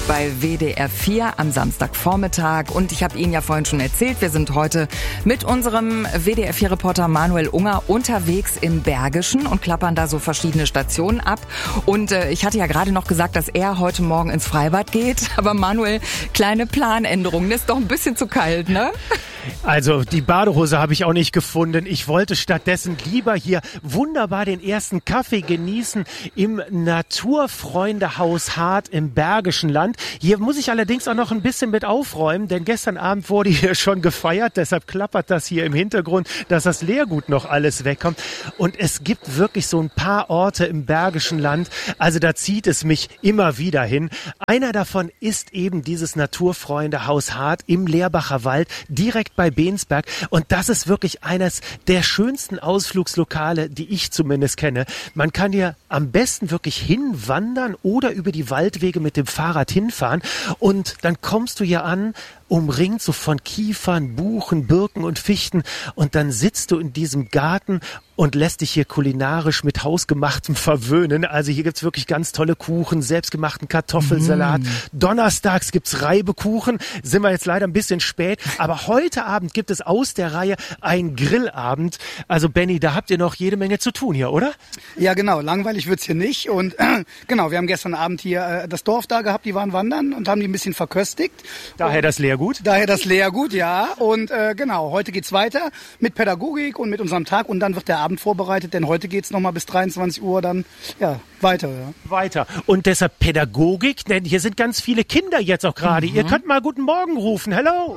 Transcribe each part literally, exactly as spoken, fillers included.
bei W D R vier am Samstagvormittag. Und ich habe Ihnen ja vorhin schon erzählt, wir sind heute mit unserem W D R vier Reporter Manuel Unger unterwegs im Bergischen und klappern da so verschiedene Stationen ab. Und äh, ich hatte ja gerade noch gesagt, dass er heute Morgen ins Freibad geht. Aber Manuel, kleine Planänderung, das ist doch ein bisschen zu kalt, ne? Also die Badehose habe ich auch nicht gefunden. Ich wollte stattdessen lieber hier wunderbar den ersten Kaffee genießen im Naturfreundehaus Hart im Bergischen Land. Hier muss ich allerdings auch noch ein bisschen mit aufräumen, denn gestern Abend wurde hier schon gefeiert. Deshalb klappert das hier im Hintergrund, dass das Leergut noch alles wegkommt. Und es gibt wirklich so ein paar Orte im Bergischen Land. Also da zieht es mich immer wieder hin. Einer davon ist eben dieses Naturfreundehaus Hart im Leerbacher Wald, direkt bei Bensberg. Und das ist wirklich eines der schönsten Ausflugslokale, die ich zumindest kenne. Man kann hier am besten wirklich hinwandern oder über die Waldwege mit dem Fahrrad hinfahren. Und dann kommst du hier an, umringt so von Kiefern, Buchen, Birken und Fichten. Und dann sitzt du in diesem Garten und lässt dich hier kulinarisch mit Hausgemachtem verwöhnen. Also hier gibt's wirklich ganz tolle Kuchen, selbstgemachten Kartoffelsalat. Mm. Donnerstags gibt's Reibekuchen. Sind wir jetzt leider ein bisschen spät. Aber heute Abend gibt es aus der Reihe einen Grillabend. Also Benni, da habt ihr noch jede Menge zu tun hier, oder? Ja genau, langweilig wird's hier nicht. Und äh, genau, wir haben gestern Abend hier äh, das Dorf da gehabt, die waren wandern und haben die ein bisschen verköstigt. Daher und das Leergut? Daher das Leergut, ja. Und äh, genau, heute geht's weiter mit Pädagogik und mit unserem Tag. Und dann wird der Abend vorbereitet, denn heute geht's nochmal bis dreiundzwanzig Uhr dann ja weiter. Ja. Weiter. Und deshalb Pädagogik, denn hier sind ganz viele Kinder jetzt auch gerade. Mhm. Ihr könnt mal Guten Morgen rufen. Hello!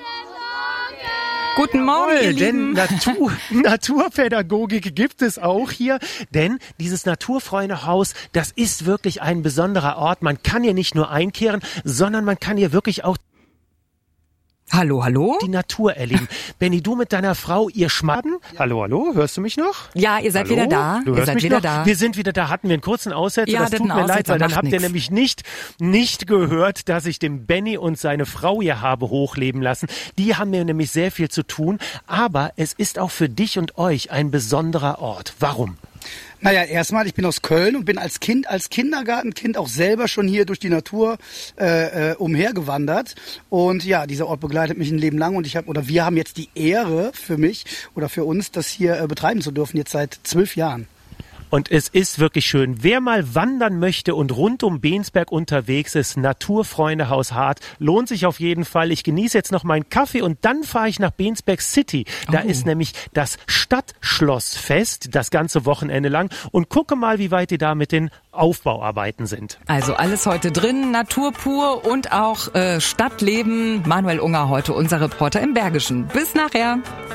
Guten Morgen, Jawohl, ihr Lieben. Denn Natur, Naturpädagogik gibt es auch hier, denn dieses Naturfreundehaus, das ist wirklich ein besonderer Ort. Man kann hier nicht nur einkehren, sondern man kann hier wirklich auch Hallo, hallo? die Natur erleben. Benni, du mit deiner Frau, ihr schmaden. Ja. Hallo, hallo, hörst du mich noch? Ja, ihr seid hallo? wieder da. Du ihr hörst seid mich wieder noch? da. Wir sind wieder da, hatten wir einen kurzen Aussetzer. Ja, das tut mir Aussetzer, leid, weil dann habt nix. ihr nämlich nicht, nicht gehört, dass ich den Benni und seine Frau hier habe hochleben lassen. Die haben mir nämlich sehr viel zu tun. Aber es ist auch für dich und euch ein besonderer Ort. Warum? Naja, erstmal, ich bin aus Köln und bin als Kind, als Kindergartenkind auch selber schon hier durch die Natur äh, äh, umhergewandert. Und ja, dieser Ort begleitet mich ein Leben lang und ich habe oder wir haben jetzt die Ehre für mich oder für uns, das hier äh, betreiben zu dürfen, jetzt seit zwölf Jahren. Und es ist wirklich schön. Wer mal wandern möchte und rund um Bensberg unterwegs ist, Naturfreundehaus Hart, lohnt sich auf jeden Fall. Ich genieße jetzt noch meinen Kaffee und dann fahre ich nach Bensberg City. Da oh. ist nämlich das Stadtschlossfest, das ganze Wochenende lang. Und gucke mal, wie weit die da mit den Aufbauarbeiten sind. Also alles heute drin, Natur pur und auch äh, Stadtleben. Manuel Unger heute, unser Reporter im Bergischen. Bis nachher.